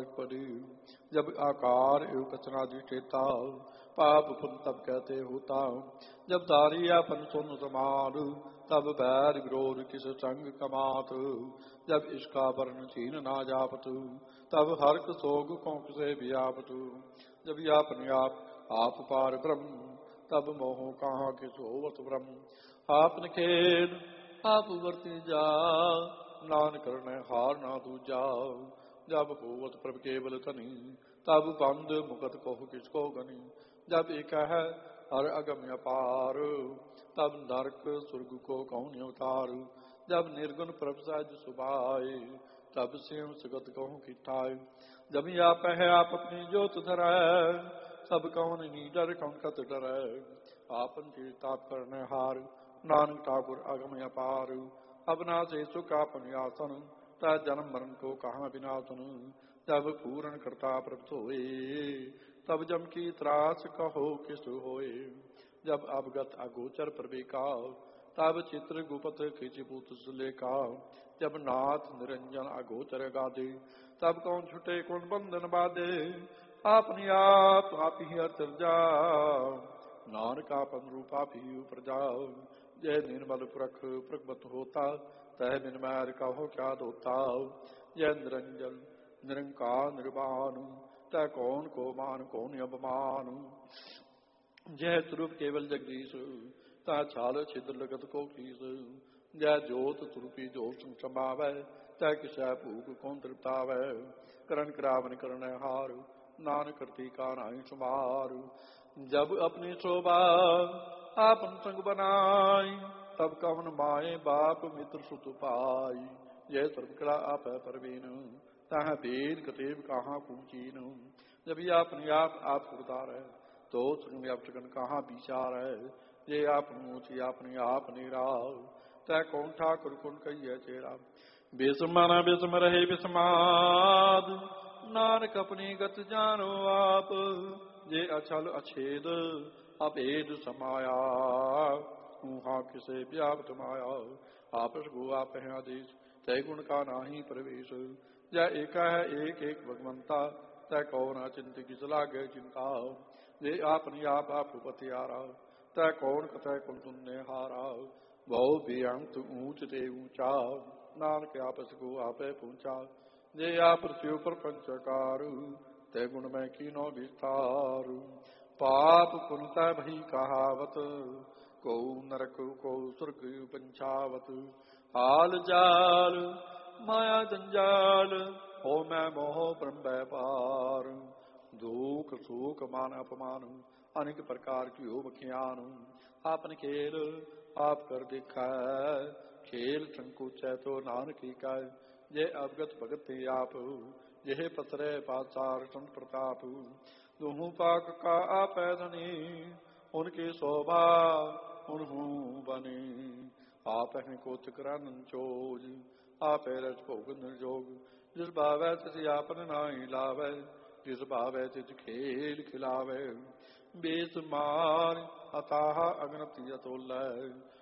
परी। जब आकार एवं कचनादि टेता पाप पुन तब कहते होता। जब दारियापन सुन समान तब बैर विरोध किस संग कमात। जब इसका वर्ण छीन ना जापत तब हर्क सोग कौक से व्यापत। जब यापन आप पार ब्रह्म तब मोह कहाँ किस होवत ब्रह्म। आपन खेल आप वर्ती जा नान करने हार ना दूजा। जब होवत प्रभ केवल तनी तब बंद मुकत कहो किसको गनी। जब एक है हर अगम अपार तब नरक स्वर्ग को कौन अवतार। जब निर्गुण प्रभ सहज सुभाए तब सिंह सुगत कहूँ किठाए। जब आप है आप अपनी जोत धराए सब कौन नीडर कौन कत डरै। आपन ताप करने हार नानक ठाकुर अगम अपार। अपना से सुख आपन आसन तय जन्म मरण को कहाँ विनाशन। जब पूर्ण करता प्रभु होए तब जम की त्रास कहो किस होए। जब अवगत अगोचर प्रवेका तब चित्र गुपत खिचिपुत सुलेखा। जब नाथ निरंजन अगोचर गादे तब कौन छुटे कौन बंधन बाधे। आपनी आप ही अर्जा नानक आपन रूपा भी प्रजा। जय निर्मल पुरख प्रगमत होता तह निर्मैर कहो क्या दोता। जय निरंजन निरंकार निर्वाण तह कौन को मान कौन अवमान। जय स्वरूप केवल जगदीश तह छाल छिद्र लगत को कीस। जय जोत स्वरूपी जोत संभावै तह किसै भूख कौन तृप्तावै। करण करावन करण हार नान करती का नाई सुमार। जब अपनी शोभा आपन संग बनाई तब कवन माए बाप मित्र सुत पाई। जय सर्वकला आप परवीन तह बेद कतेब कहाँ पूछीन। जब ये अपने आप उतार है तो संगन कहाँ विचार है। ये आप मोची अपने आप निराव तय कौन ठाकुर कौन कही है चेरा। बेसमान बेसम रहे बेसमाद नानक अपनी गत जानो आप। जे अछल अछेद अभेद समाया ऊहा किसे व्याप्त माया। आपस गो आप हैं आदेश तय गुण का नाही प्रवेश। जय एक है एक एक भगवंता तय कौन अचिंत किस लागे चिंता। जे आपनी आप पतियारा तय कौन कतय कुल सुनने हारा। बहु भी अंत ऊंच ते ऊंचा नानक आपस को आपे पहुंचा। जे आप पृथ्वी पर पंचकार तय गुण में कीनो विस्तार। पाप पुनता भई कहावत को नरक को स्वर्ग पंचावत। हाल जाल माया जंजाल हो मैं मोह ब्रह्म व्यापार। दुख सुख मान अपमान अनेक प्रकार की हो बखियान। आपन खेल आप कर देखा खेल संकुच है तो नानक ही का। ये अवगत भगत आप यह पसरे पाचार संत प्रताप। दुहू पाक का आप धनी उनकी शोभा उन्हू बनी। आप हैं कोच करानन चोज आप रच भोग निर्जोग। जिस भावै तिस आपन नाई लावै जिस भावै तिस खेल खिलावै। बेसमान अताह अगनति अतुल्य